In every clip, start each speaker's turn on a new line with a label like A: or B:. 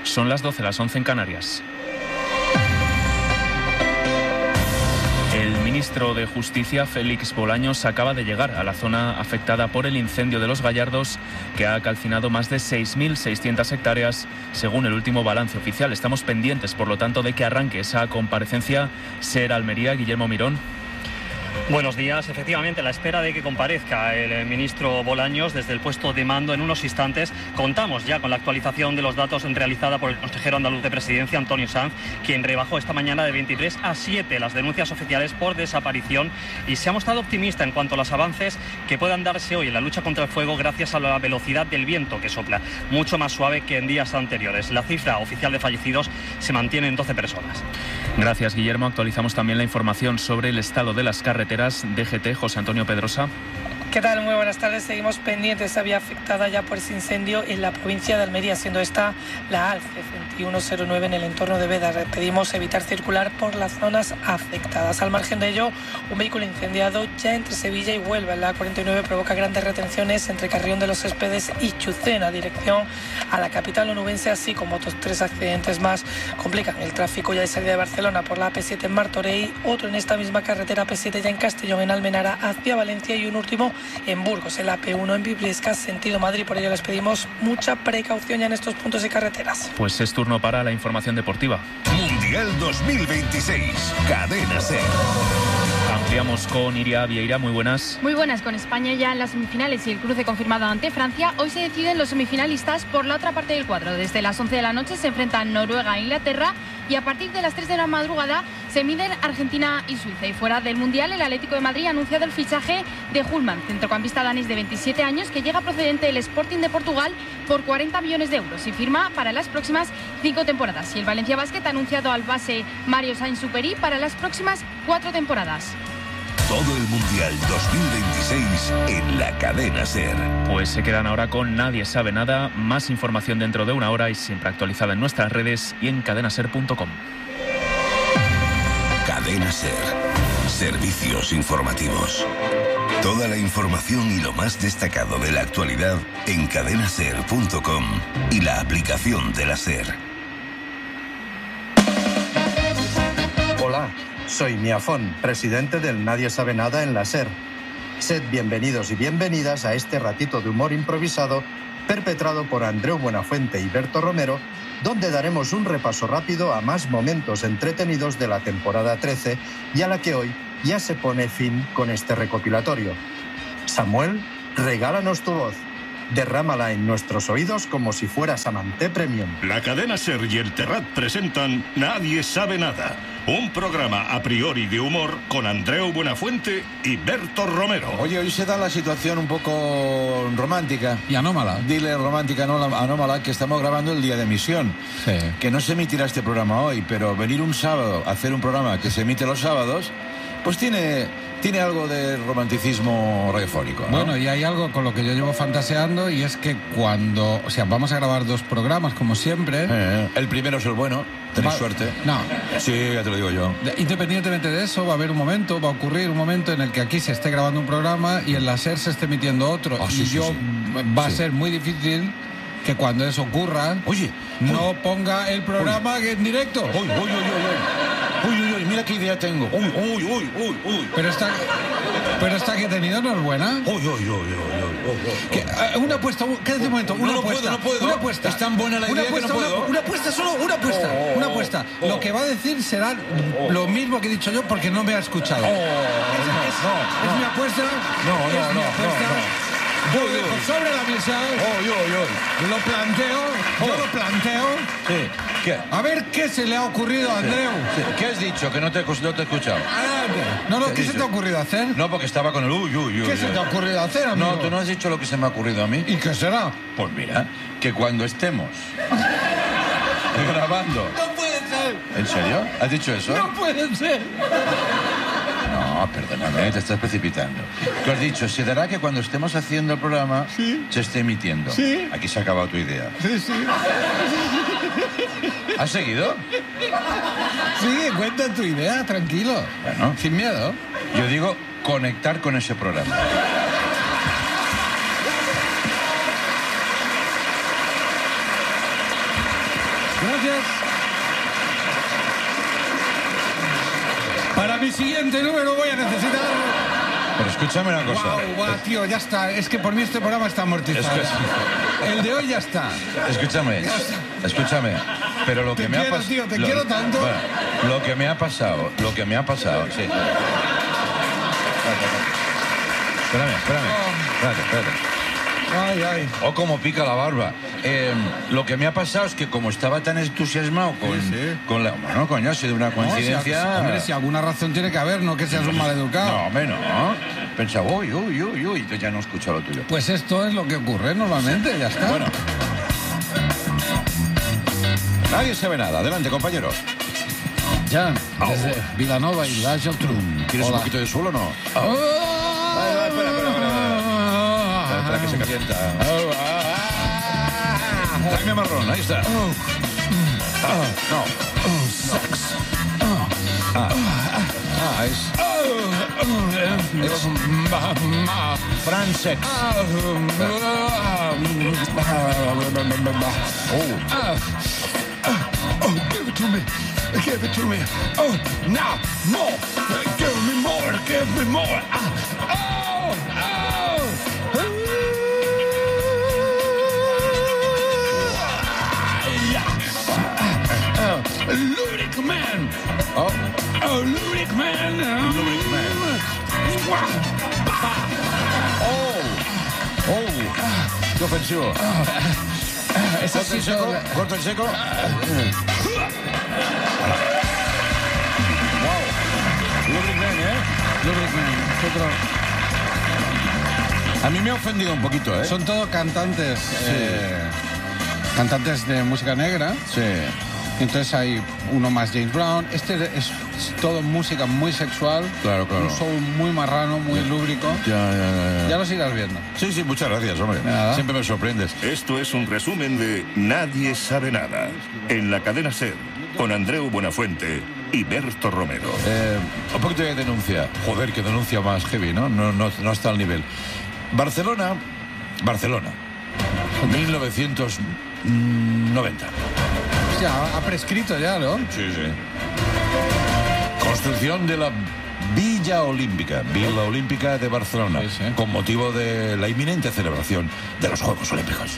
A: Son las 12, las 11 en Canarias. El ministro de Justicia, Félix Bolaños, acaba de llegar a la zona afectada por el incendio de Los Gallardos, que ha calcinado más de 6.600 hectáreas, según el último balance oficial. Estamos pendientes, por lo tanto, de que arranque esa comparecencia. SER Almería, Guillermo Mirón.
B: Buenos días. Efectivamente, a la espera de que comparezca el ministro Bolaños desde el puesto de mando en unos instantes, contamos ya con la actualización de los datos realizada por el consejero andaluz de Presidencia, Antonio Sanz, quien rebajó esta mañana de 23 a 7 las denuncias oficiales por desaparición y se ha mostrado optimista en cuanto a los avances que puedan darse hoy en la lucha contra el fuego gracias a la velocidad del viento que sopla, mucho más suave que en días anteriores. La cifra oficial de fallecidos se mantiene en 12 personas.
A: Gracias, Guillermo. Actualizamos también la información sobre el estado de las carreteras. DGT, José Antonio Pedrosa.
C: ¿Qué tal? Muy buenas tardes. Seguimos pendientes. Se había afectada ya por ese incendio en la provincia de Almería, siendo esta la ALCE 2109 en el entorno de Beda. Pedimos evitar circular por las zonas afectadas. Al margen de ello, un vehículo incendiado ya entre Sevilla y Huelva en la A49 provoca grandes retenciones entre Carrión de los Céspedes y Chucena, dirección a la capital onubense, así como otros 3 accidentes más complican el tráfico ya de salida de Barcelona por la AP7 en Martorell, otro en esta misma carretera AP7 ya en Castellón, en Almenara, hacia Valencia, y un último en Burgos, en la AP1 en Bibliescas, sentido Madrid. Por ello les pedimos mucha precaución ya en estos puntos y carreteras.
A: Pues es turno para la información deportiva.
D: Mundial 2026, Cadena SER.
A: Ampliamos con Iria Vieira. Muy buenas.
E: Muy buenas. Con España ya en las semifinales y el cruce confirmado ante Francia, hoy se deciden los semifinalistas por la otra parte del cuadro. Desde las 11 de la noche se enfrentan Noruega e Inglaterra y a partir de las 3 de la madrugada se miden Argentina y Suiza. Y fuera del Mundial, el Atlético de Madrid ha anunciado el fichaje de Hulman, centrocampista danés de 27 años que llega procedente del Sporting de Portugal por 40 millones de euros y firma para las próximas 5 temporadas. Y el Valencia Basket ha anunciado al base Mario Sainz-Superi para las próximas 4 temporadas.
D: Todo el Mundial 2026 en la Cadena SER.
A: Pues se quedan ahora con Nadie Sabe Nada. Más información dentro de una hora y siempre actualizada en nuestras redes y en cadenaser.com.
D: Cadena SER. Servicios informativos. Toda la información y lo más destacado de la actualidad en cadenaser.com y la aplicación de la SER.
F: Hola, soy Miafón, presidente del Nadie Sabe Nada en la SER. Sed bienvenidos y bienvenidas a este ratito de humor improvisado perpetrado por Andreu Buenafuente y Berto Romero, donde daremos un repaso rápido a más momentos entretenidos de la temporada 13 y a la que hoy ya se pone fin con este recopilatorio. Samuel, regálanos tu voz. Derrámala en nuestros oídos como si fuera Samanté Premium.
G: La cadena SER y el Terrat presentan Nadie Sabe Nada, un programa a priori de humor con Andreu Buenafuente y Berto Romero.
H: Oye, hoy se da la situación un poco romántica.
I: Y anómala.
H: Dile romántica, anómala, que estamos grabando el día de emisión.
I: Sí.
H: Que no se emitirá este programa hoy, pero venir un sábado a hacer un programa que se emite los sábados, pues tiene algo de romanticismo radiofónico, ¿no?
I: Bueno, y hay algo con lo que yo llevo fantaseando, y es que cuando... O sea, vamos a grabar 2 programas, como siempre.
H: El primero es el bueno, tenéis suerte.
I: No.
H: Sí, ya te lo digo yo.
I: Independientemente de eso, va a ocurrir un momento en el que aquí se esté grabando un programa y en la SER se esté emitiendo otro. Va a ser muy difícil que cuando eso ocurra, no ponga el programa en directo.
H: Uy, mira qué idea tengo. Uy.
I: Pero esta que he tenido no es buena. Una apuesta, quédate un momento.
H: No puedo.
I: Una apuesta.
H: Es tan buena la idea que no puedo.
I: Una apuesta, solo una apuesta. Una apuesta. Lo que va a decir será lo mismo que he dicho yo porque no me ha escuchado. Es mi apuesta.
H: No.
I: Yo dejo sobre la mesa. Lo planteo.
H: Sí. ¿Qué?
I: A ver qué se le ha ocurrido a Andreu.
H: Sí. ¿Qué has dicho? Que no te he escuchado.
I: ¿Qué se te ha ocurrido hacer?
H: No, porque estaba con el uy.
I: ¿Qué se te ha ocurrido hacer, amigo?
H: No, tú no has dicho lo que se me ha ocurrido a mí.
I: ¿Y qué será?
H: Pues mira, que cuando estemos grabando...
I: ¡No puede ser!
H: ¿En serio? ¿Has dicho eso?
I: ¡No puede ser!
H: No, perdóname, te estás precipitando. Tú has dicho, se dará que cuando estemos haciendo el programa se esté emitiendo.
I: Sí.
H: Aquí se ha acabado tu idea.
I: Sí.
H: ¿Has seguido?
I: Sí, cuenta tu idea, tranquilo.
H: Bueno.
I: Sin miedo.
H: Yo digo conectar con ese programa.
I: Gracias. Para mi siguiente número voy a necesitar...
H: Pero escúchame una cosa.
I: Wow, tío, ya está. Es que por mí este programa está amortizado. El de hoy ya está.
H: Escúchame. Pero lo que me ha pasado...
I: Tío, te quiero tanto.
H: Bueno, lo que me ha pasado, sí. Espérate.
I: Ay.
H: Oh, como pica la barba. Lo que me ha pasado es que como estaba tan entusiasmado con la... Bueno, coño, ha sido una coincidencia...
I: Hombre, si alguna razón tiene que haber, no que seas un maleducado.
H: No, hombre, no. Pensaba, uy, entonces ya no he escuchado lo tuyo.
I: Pues esto es lo que ocurre normalmente, ya está.
H: Bueno. Nadie sabe nada. Adelante, compañero.
I: Ya, desde Vilanova y la Geltrú.
H: ¿Quieres un poquito de suelo o no? Espera que se calienta. Jaime Marrón, ahí está.
I: Sex.
H: Es Fransex.
I: Give it to me. Oh, now, more. Give me more. Ludic Man. Ludic Man.
H: Qué ofensivo. Corto en seco. Wow. Ludic Man,
I: Ludic Man.
H: A mí me ha ofendido un poquito,
I: Son todos cantantes. Cantantes de música negra.
H: Sí.
I: Entonces hay uno más James Brown. Este es todo música muy sexual.
H: Claro.
I: Un soul muy marrano, muy lúbrico. Ya lo sigas viendo.
H: Sí, muchas gracias, hombre.
I: Nada.
H: Siempre me sorprendes.
G: Esto es un resumen de Nadie sabe nada, en la cadena SER, con Andreu Buenafuente y Berto Romero.
H: Un poquito de denuncia. Joder, que denuncia más heavy, ¿no? No está al nivel. Barcelona. 1990.
I: Ya, ha prescrito ya, ¿no?
H: Sí. Construcción de la Villa Olímpica de Barcelona,
I: Sí.
H: con motivo de la inminente celebración de los Juegos Olímpicos.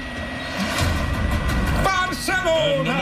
I: ¡Barcelona!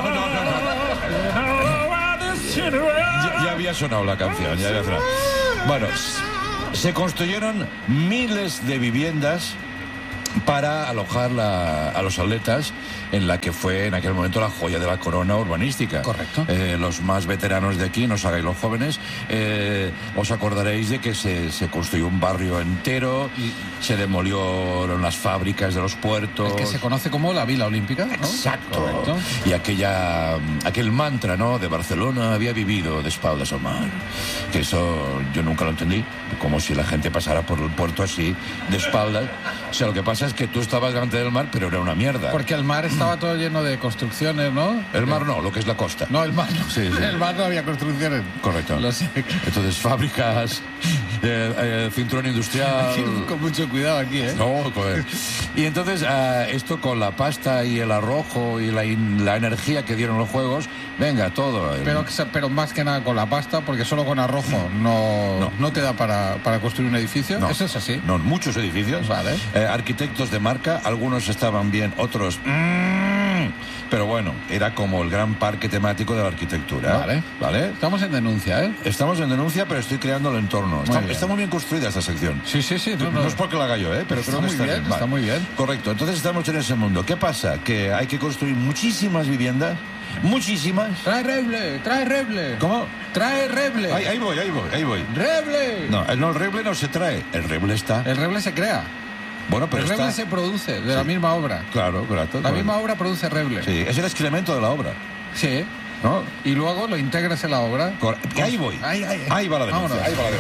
H: Ya había sonado la canción, Bueno, se construyeron miles de viviendas para alojar a los atletas en la que fue en aquel momento la joya de la corona urbanística.
I: Correcto.
H: Los más veteranos de aquí, no os hagáis los jóvenes, os acordaréis de que se construyó un barrio entero, se demolieron las fábricas de los puertos.
I: El que se conoce como la Vila Olímpica, ¿no?
H: Exacto.
I: Correcto.
H: Y aquel mantra, ¿no?, de Barcelona había vivido de espaldas al mar. Que eso yo nunca lo entendí, como si la gente pasara por el puerto así, de espaldas. O sea, lo que pasa es que tú estabas delante del mar, pero era una mierda.
I: Porque el mar estaba todo lleno de construcciones, ¿no?
H: El mar no, lo que es la costa.
I: No, el mar no.
H: Sí.
I: El mar no había construcciones.
H: Correcto.
I: Lo sé.
H: Entonces, fábricas, cinturón industrial...
I: Con mucho cuidado aquí, ¿eh?
H: No, joder. Y entonces, esto con la pasta y el arrojo y la energía que dieron los juegos, venga, todo.
I: Pero más que nada con la pasta, porque solo con arrojo no te da para construir un edificio.
H: No.
I: Eso es así.
H: No, muchos edificios.
I: Vale.
H: Arquitectos de marca, algunos estaban bien, otros... Pero bueno, era como el gran parque temático de la arquitectura. Vale.
I: Estamos en denuncia, ¿eh?
H: Estamos en denuncia, pero estoy creando el entorno. Está muy bien construida esta sección.
I: Sí.
H: No es porque la haga yo, pero
I: está
H: creo que
I: muy bien.
H: Vale.
I: Está muy bien.
H: Correcto, entonces estamos en ese mundo. ¿Qué pasa? Que hay que construir muchísimas viviendas. Muchísimas.
I: Trae reble.
H: ¿Cómo?
I: Trae reble.
H: Ahí voy.
I: ¡Reble!
H: No, el reble no se trae. El reble está.
I: El reble se crea.
H: Bueno, pero
I: el reble se produce de la misma obra.
H: Claro.
I: La misma obra produce reble.
H: Sí, es el excremento de la obra.
I: Sí.
H: ¿No?
I: Y luego lo integras en la obra.
H: Ahí voy. Ahí va la denuncia.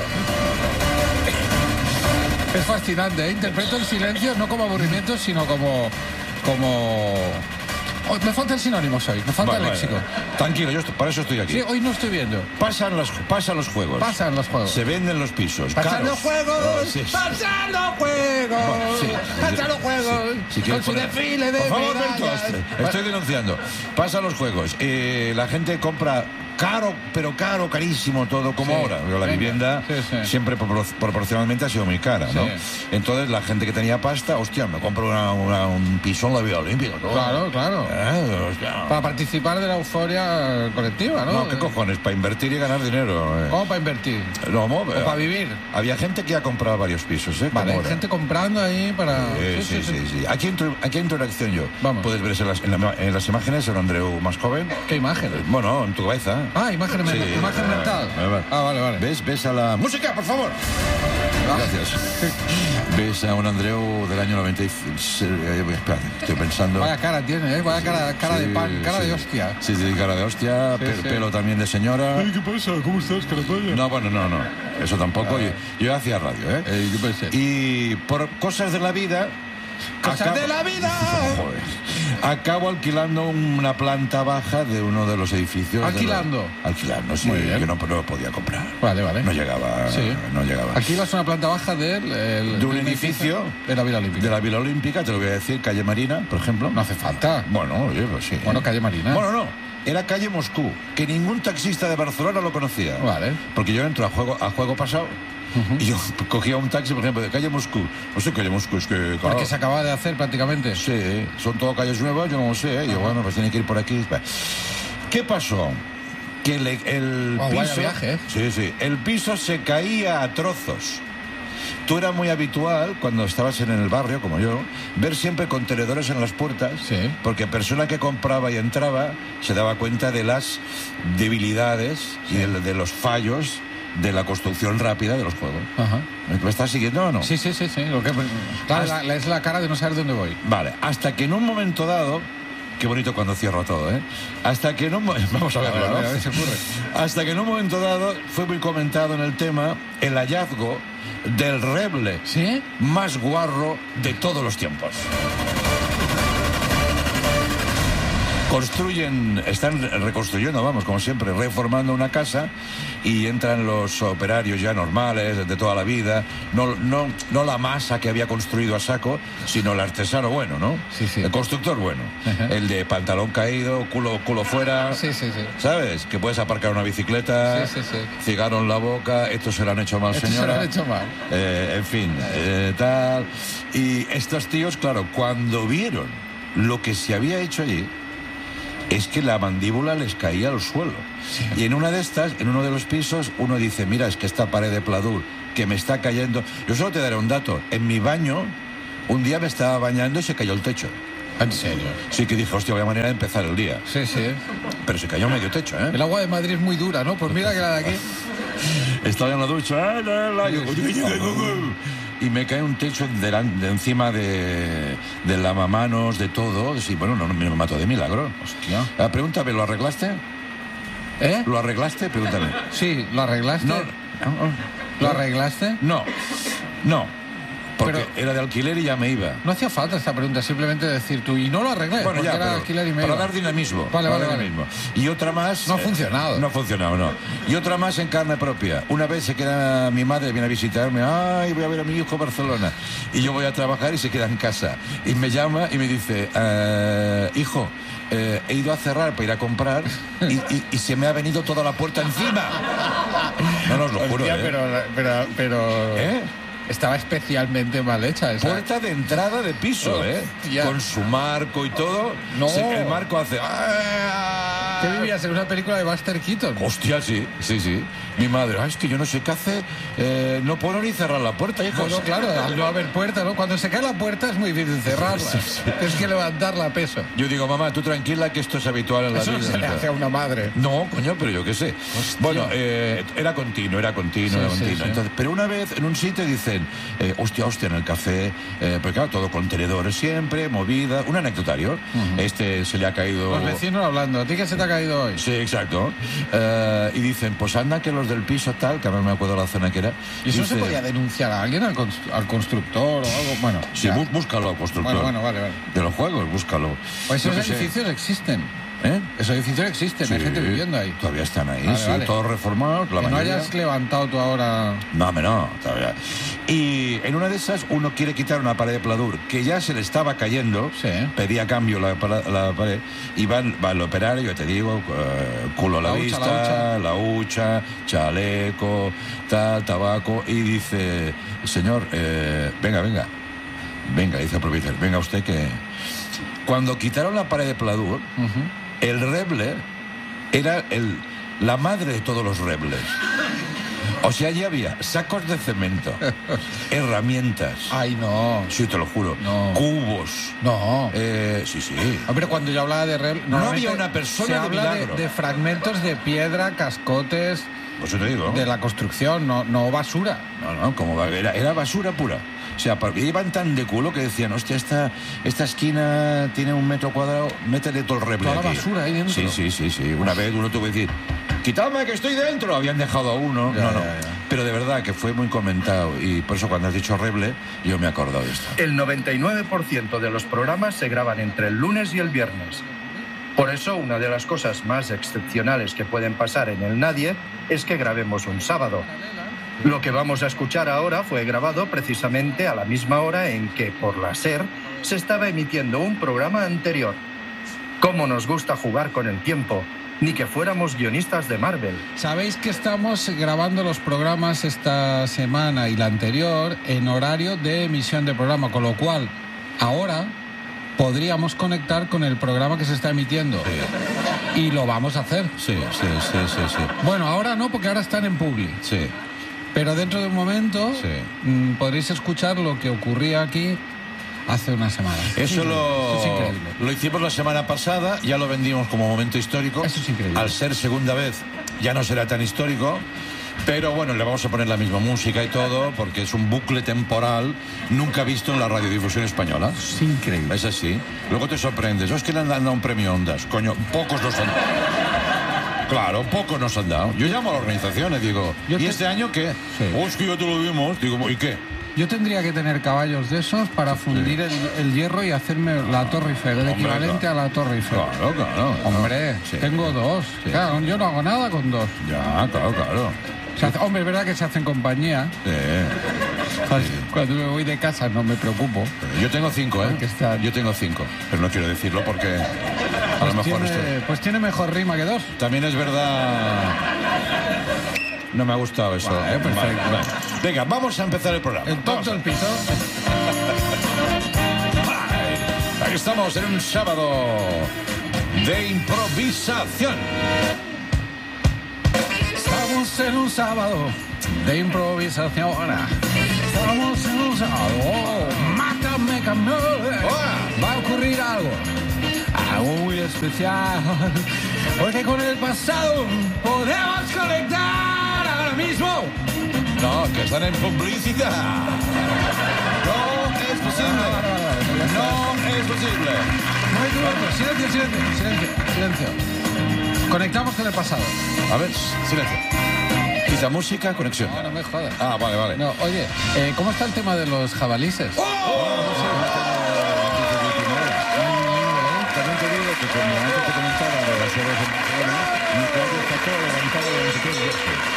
I: Es fascinante, ¿eh? Interpreto el silencio no como aburrimiento, sino como Me faltan sinónimos hoy, me falta el léxico.
H: Tranquilo, para eso estoy aquí.
I: Sí, hoy no estoy viendo.
H: Pasan los juegos.
I: Pasan los juegos.
H: Se venden los pisos.
I: ¡Pasan los juegos!
H: Sí.
I: ¡Pasan los juegos!
H: Sí.
I: ¡Pasan los juegos!
H: Si
I: Con su desfile de
H: por favor,
I: medallas.
H: Berto, estoy denunciando. Pasan los juegos. La gente compra caro, pero carísimo todo, como ahora. La vivienda siempre proporcionalmente ha sido muy cara, ¿no? Entonces la gente que tenía pasta, hostia, me compro un piso en la Villa Olímpica, ¿no?
I: Claro. Para participar de la euforia colectiva, ¿no?
H: No, ¿qué cojones? Para invertir y ganar dinero.
I: ¿Cómo para invertir?
H: No,
I: ¿O para vivir?
H: Había gente que ha comprado varios pisos, ¿eh?
I: Vale, hay gente comprando ahí para...
H: Sí. Aquí entro en acción yo.
I: Vamos.
H: Puedes ver en las imágenes el Andreu más joven.
I: ¿Qué imágenes?
H: Bueno, en tu cabeza.
I: Imagen mental. Vale.
H: ¿Ves a la... ¡Música, por favor! Gracias. ¿Ves a un Andreu del año 96? Espérate, estoy pensando...
I: Vaya cara tiene, ¿eh? Vaya cara de pan, cara de hostia.
H: Sí, cara de hostia, pelo también de señora.
I: ¿Qué pasa? ¿Cómo estás, carapaya?
H: No, bueno, no. Eso tampoco. Yo hacía radio, ¿eh?
I: ¿Qué pensé?
H: Y por cosas de la vida...
I: ¡Cosas de la vida!
H: Acabo alquilando una planta baja de uno de los edificios.
I: ¿Alquilando?
H: Alquilando, sí. Yo no podía comprar.
I: Vale.
H: No llegaba.
I: Alquilas una planta baja de
H: un edificio
I: de la Villa Olímpica.
H: De la Villa Olímpica, te lo voy a decir, calle Marina, por ejemplo.
I: No hace falta.
H: Bueno, oye, pues sí.
I: Bueno, calle Marina.
H: Bueno, no. Era calle Moscú, que ningún taxista de Barcelona lo conocía.
I: Vale.
H: Porque yo entro a juego pasado. Y yo cogía un taxi, por ejemplo, de calle Moscú. No sé, calle Moscú, es que... Claro,
I: porque se acaba de hacer prácticamente.
H: Sí, son todo calles nuevas, yo no lo sé, ¿eh? Yo, bueno, pues tiene que ir por aquí. ¿Qué pasó? Que el piso...
I: Vaya viaje, ¿eh?
H: Sí, el piso se caía a trozos. Tú era muy habitual, cuando estabas en el barrio, como yo, ver siempre contenedores en las puertas, porque persona que compraba y entraba se daba cuenta de las debilidades y de los fallos de la construcción rápida de los juegos.
I: Ajá.
H: ¿Me estás siguiendo o no?
I: Sí. Claro, es la cara de no saber dónde voy.
H: Vale, hasta que en un momento dado... Qué bonito cuando cierro todo, ¿eh? Hasta que en un... Vamos a verlo, ¿no?
I: A ver si ocurre.
H: Hasta que en un momento dado fue muy comentado en el tema el hallazgo del reble más guarro de todos los tiempos. Están reconstruyendo, vamos, como siempre, reformando una casa y entran los operarios ya normales de toda la vida, no la masa que había construido a saco, sino el artesano bueno, ¿no?
I: Sí.
H: El constructor bueno. El de pantalón caído, culo fuera.
I: Sí.
H: ¿Sabes? Que puedes aparcar una bicicleta, cigarro en la boca, esto se lo han hecho mal, señora.
I: Se lo han hecho mal.
H: En fin, tal. Y estos tíos, claro, cuando vieron lo que se había hecho allí, es que la mandíbula les caía al suelo. Sí. Y en una de estas, en uno de los pisos, uno dice, mira, es que esta pared de pladur que me está cayendo... Yo solo te daré un dato. En mi baño, un día me estaba bañando y se cayó el techo.
I: ¿En serio?
H: Sí, que dije, hostia, vaya manera de empezar el día.
I: Sí.
H: Pero se cayó medio techo, ¿eh?
I: El agua de Madrid es muy dura, ¿no? Pues mira que la de aquí...
H: Estaba en la ducha... Y me cae un techo de encima de lavamanos, de todo. Sí, bueno, no me mato de milagro.
I: Hostia.
H: Pregúntame, ¿lo arreglaste?
I: ¿Eh?
H: ¿Lo arreglaste? Pregúntame.
I: Sí, ¿lo arreglaste?
H: No.
I: ¿Lo arreglaste?
H: No. Porque era de alquiler y ya me iba.
I: No hacía falta esta pregunta, simplemente decir tú, y no lo arreglé,
H: bueno,
I: porque
H: ya,
I: era de alquiler y me
H: para
I: iba.
H: dar dinamismo.
I: Vale.
H: Y otra más...
I: No ha funcionado.
H: No ha funcionado, no. Y otra más en carne propia. Una vez se queda mi madre, viene a visitarme, ay, voy a ver a mi hijo a Barcelona. Y yo voy a trabajar y se queda en casa. Y me llama y me dice, hijo, he ido a cerrar para ir a comprar y se me ha venido toda la puerta encima. No os lo juro.
I: Hostia, pero...
H: ¿Eh?
I: Estaba especialmente mal hecha esa.
H: Puerta de entrada de piso, con su marco y todo.
I: No.
H: El marco hace...
I: ¿Qué vivías en una película de Buster Keaton?
H: Hostia, sí. Mi madre, es que yo no sé qué hace, no puedo ni cerrar la puerta, hijo.
I: Bueno, claro, al no haber puerta, ¿no? Cuando se cae la puerta es muy difícil cerrarla. Tienes que levantarla a peso.
H: Yo digo, mamá, tú tranquila que esto es habitual en la vida.
I: Eso se le hace a una madre.
H: No, coño, pero yo qué sé. Hostia. Bueno, era continuo. Entonces, pero una vez en un sitio dicen, hostia, en el café, porque claro, todo contenedores siempre, movida, un anecdotario. Se le ha caído...
I: Los vecinos hablando, ¿a ti qué se te ha caído hoy.
H: Sí, exacto. Y dicen, pues anda que los del piso tal, que ahora no me acuerdo la zona que era.
I: ¿Y eso
H: dice,
I: se podía denunciar a alguien, al constructor o algo? Bueno,
H: sí, búscalo al constructor.
I: Bueno, vale.
H: De los juegos, búscalo.
I: Pues esos edificios existen. Esos edificios existen, sí, hay gente viviendo ahí.
H: Todavía están ahí, vale. Todos reformados.
I: Que no hayas levantado tú ahora.
H: No, todavía. Y en una de esas uno quiere quitar una pared de pladur que ya se le estaba cayendo, pedía cambio la pared, y va el operario, te digo, culo a la vista, la hucha, chaleco, tal, tabaco, y dice, señor, venga, dice el propietario, venga usted que... Cuando quitaron la pared de pladur, el reble era la madre de todos los rebles. O sea, allí había sacos de cemento, herramientas.
I: Ay, no.
H: Sí, te lo juro.
I: No.
H: Cubos.
I: No.
H: Sí.
I: Pero cuando yo hablaba de reble...
H: No había una persona
I: se
H: de
I: habla
H: milagro.
I: de fragmentos de piedra, cascotes...
H: Pues yo te digo.
I: De la construcción, no basura.
H: No, como era basura pura. O sea, iban tan de culo que decían, hostia, esta esquina tiene 1 metro cuadrado, métele todo el reble
I: toda
H: aquí.
I: La basura ahí dentro.
H: Sí. Una vez uno tuvo que decir, quitadme que estoy dentro. Habían dejado a uno. Ya. Pero de verdad que fue muy comentado. Y por eso cuando has dicho reble, yo me he acordado de esto.
F: El 99% de los programas se graban entre el lunes y el viernes. Por eso, una de las cosas más excepcionales que pueden pasar en el Nadie es que grabemos un sábado. Lo que vamos a escuchar ahora fue grabado precisamente a la misma hora en que, por la SER, se estaba emitiendo un programa anterior. ¿Cómo nos gusta jugar con el tiempo? Ni que fuéramos guionistas de Marvel.
I: Sabéis que estamos grabando los programas esta semana y la anterior en horario de emisión de programa, con lo cual, ahora podríamos conectar con el programa que se está emitiendo. Sí. Y lo vamos a hacer.
H: Sí.
I: Bueno, ahora no, porque ahora están en Publi.
H: Sí.
I: Pero dentro de un momento podréis escuchar lo que ocurría aquí hace una semana.
H: Eso es increíble. Lo hicimos la semana pasada, ya lo vendimos como momento histórico.
I: Eso es increíble.
H: Al ser segunda vez, ya no será tan histórico. Pero bueno, le vamos a poner la misma música y todo, porque es un bucle temporal nunca visto en la radiodifusión española.
I: Es increíble.
H: Es así. Luego te sorprendes. Es que le han dado un premio Ondas. Coño, pocos nos han dado. Claro, pocos nos han dado. Yo llamo a la organización y digo, ¿y este año qué?
I: Sí.
H: Es que ya te lo dimos. Digo, ¿y qué?
I: Yo tendría que tener caballos de esos para fundir el hierro y hacerme la Torre Eiffel, el equivalente a la Torre Eiffel.
H: Claro.
I: Hombre, tengo 2. Sí. Claro, yo no hago nada con 2.
H: Ya, claro.
I: Hombre, es verdad que se hacen compañía.
H: Sí.
I: Cuando me voy de casa no me preocupo.
H: Yo tengo 5, Yo tengo 5. Pero no quiero decirlo porque a lo mejor
I: pues tiene mejor rima que 2.
H: También es verdad. No me ha gustado eso.
I: Vale, perfecto.
H: Vale. Venga, vamos a empezar el programa.
I: El tonto del piso.
H: Aquí estamos en un sábado de improvisación.
I: Estamos en un sábado de improvisación. Estamos en un sábado. Mátame, camino. Va a ocurrir algo muy especial. Porque con el pasado podemos conectar ahora mismo.
H: No, que están en publicidad. No es posible. No es posible.
I: Silencio. Conectamos con el pasado.
H: A ver, silencio. Quita música, conexión.
I: No me jodas.
H: Ah, vale.
I: No, oye, ¿cómo está el tema de los jabalíes?
H: También te digo que como antes te comentaba de las horas de Barcelona, mi cuadro está todo levantado de los pies.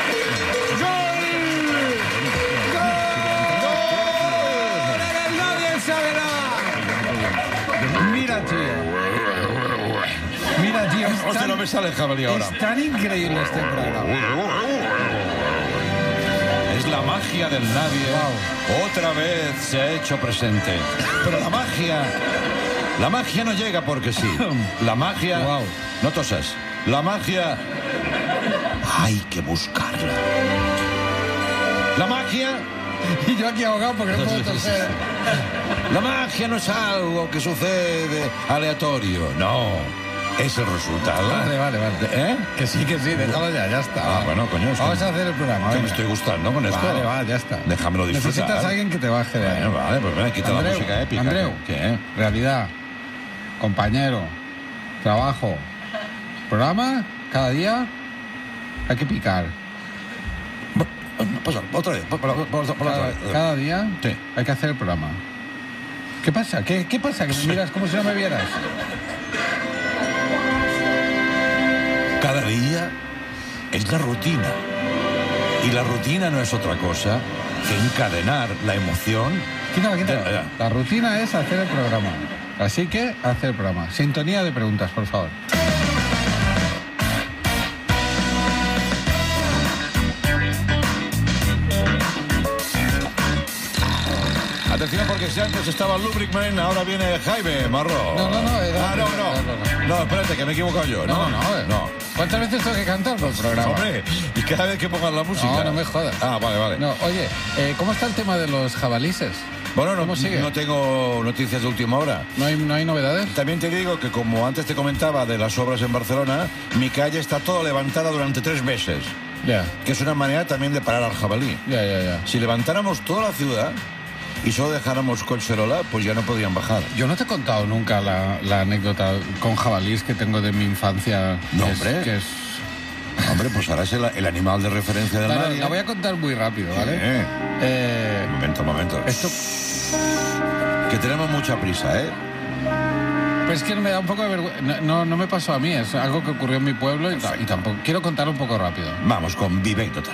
I: ¡Nadie sabe nada! Mira, tío.
H: Hostia, no me sale el jabalí ahora.
I: Es tan increíble este programa.
H: Es la magia del nadie. Wow. Otra vez se ha hecho presente. Pero la magia no llega porque sí. La magia...
I: Wow.
H: No tosas. La magia... Hay que buscarla. La magia...
I: Y yo aquí ahogado porque no puedo toser.
H: La magia no es algo que sucede aleatorio. No. Es el resultado.
I: Vale.
H: ¿Eh?
I: Que sí, déjalo ya está.
H: Bueno, coño.
I: Vamos a hacer el programa.
H: Que me estoy gustando con esto.
I: Vale, ya está.
H: Déjamelo disfrutar.
I: Necesitas a alguien que te baje de ahí.
H: Vale, pues ven, quita la música épica.
I: Andreu,
H: ¿qué?
I: Realidad, compañero, trabajo, ¿Programa? ¿Cada día? Hay que picar.
H: Pasa, otra vez.
I: ¿Cada día?
H: Sí.
I: Hay que hacer el programa. ¿Qué pasa? ¿Qué pasa? ¿Que me miras como si no me vieras?
H: Cada día es la rutina. Y la rutina no es otra cosa que encadenar la emoción.
I: Quítala. La rutina es hacer el programa. Así que, hacer el programa. Sintonía de preguntas, por favor.
H: Atención, porque si antes estaba Lubricman, ahora viene Jaime Marró.
I: No,
H: espérate, que me he equivocado yo. No.
I: ¿Cuántas veces tengo que cantar por el programa?
H: Hombre, y cada vez que pongan la música.
I: No me jodas.
H: Vale.
I: No, oye, ¿cómo está el tema de los jabalíes?
H: Bueno,
I: ¿Cómo sigue?
H: No tengo noticias de última hora.
I: ¿No hay novedades?
H: También te digo que, como antes te comentaba de las obras en Barcelona, mi calle está toda levantada durante 3 meses.
I: Ya.
H: Que es una manera también de parar al jabalí.
I: Ya.
H: Si levantáramos toda la ciudad y solo dejáramos Collserola, pues ya no podrían bajar.
I: Yo no te he contado nunca la anécdota con jabalíes que tengo de mi infancia.
H: No, hombre. Hombre, pues ahora es el animal de referencia del nadie.
I: La voy a contar muy rápido, ¿vale?
H: Momento.
I: Esto...
H: Que tenemos mucha prisa, ¿eh?
I: Pues es que me da un poco de vergüenza. No me pasó a mí, es algo que ocurrió en mi pueblo y tampoco... Quiero contarlo un poco rápido.
H: Vamos con vivécdotas.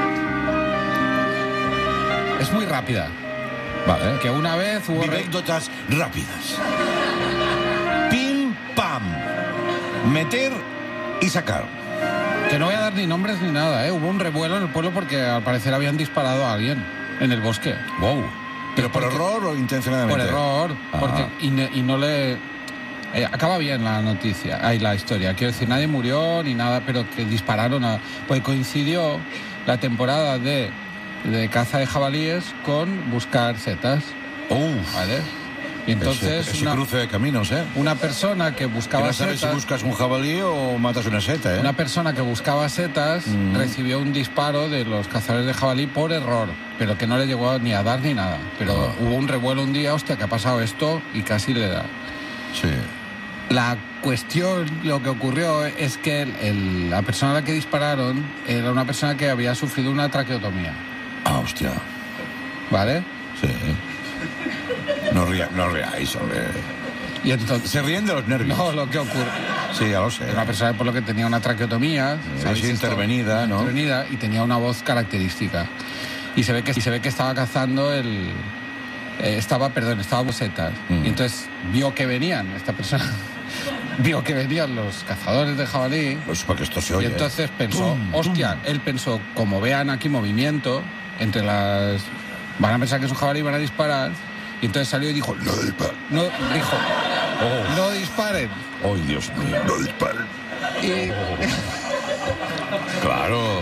I: Es muy rápida.
H: Vale.
I: Que una vez hubo...
H: Vivécdotas rápidas. Pim, pam. Meter y sacar.
I: Que no voy a dar ni nombres ni nada, ¿eh? Hubo un revuelo en el pueblo porque al parecer habían disparado a alguien en el bosque.
H: Wow. ¿Pero por error o intencionadamente?
I: Por error. Porque, y no le... acaba bien la noticia, la historia. Quiero decir, nadie murió ni nada, pero que dispararon a... Pues coincidió la temporada de caza de jabalíes con buscar setas. ¿Vale? Y entonces...
H: Ese cruce de caminos, ¿eh?
I: Una persona que buscaba setas...
H: Que no sabes si buscas un jabalí o matas una seta, ¿eh?
I: Una persona que buscaba setas recibió un disparo de los cazadores de jabalí por error, pero que no le llegó ni a dar ni nada. Pero hubo un revuelo un día, hostia, que ha pasado esto, y casi le da.
H: Sí.
I: La cuestión, lo que ocurrió es que la persona a la que dispararon era una persona que había sufrido una traqueotomía.
H: Hostia.
I: ¿Vale?
H: Sí. No reáis, hombre.
I: Y entonces,
H: se ríen de los nervios.
I: No, lo que ocurre...
H: Sí, ya lo sé.
I: Una persona por lo que tenía una traqueotomía...
H: Sí, intervenida, ¿no?
I: Intervenida, y tenía una voz característica. Y se ve que estaba cazando estaba setas. Y entonces vio que venían, esta persona... Vio que venían los cazadores de jabalí.
H: Pues porque esto se oye.
I: Y entonces pensó, él pensó, como vean aquí movimiento, entre las... Van a pensar que es un jabalí y van a disparar. Y entonces salió y dijo, no disparen. No disparen.
H: ¡Ay, Dios mío! No disparen. Claro.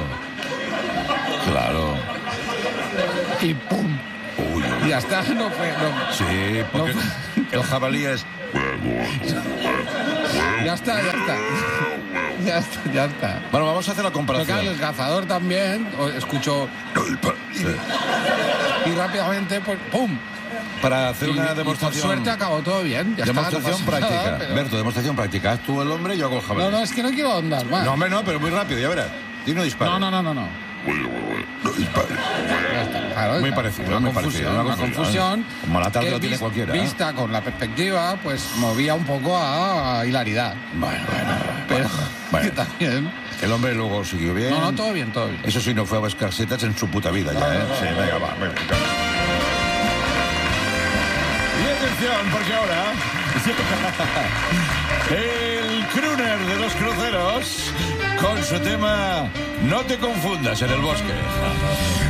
I: Y ¡pum! Y ya está, no fue...
H: Sí, porque el jabalí es...
I: Ya está.
H: Bueno, vamos a hacer la comparación.
I: Porque el cazador también escuchó... Y rápidamente, pues, ¡pum!
H: Para hacer una demostración...
I: Y por suerte acabó todo bien.
H: Demostración práctica. Berto, demostración práctica. Haz tú el hombre y yo hago el jabalí.
I: No, es que no quiero ahondar más.
H: No, hombre, no, pero muy rápido, ya verás. Y no dispara.
I: No.
H: No dispara.
I: Claro,
H: muy parecido.
I: Una confusión.
H: Como la tarde lo tiene cualquiera.
I: Vista con la perspectiva, pues movía un poco a hilaridad.
H: Bueno.
I: Pero que también...
H: El hombre luego siguió bien.
I: No, todo bien.
H: Eso sí, no fue a buscar setas en su puta vida ya, ¿eh? Sí, venga, va. Y atención, porque ahora... el crooner de los cruceros con su tema No te confundas en el bosque.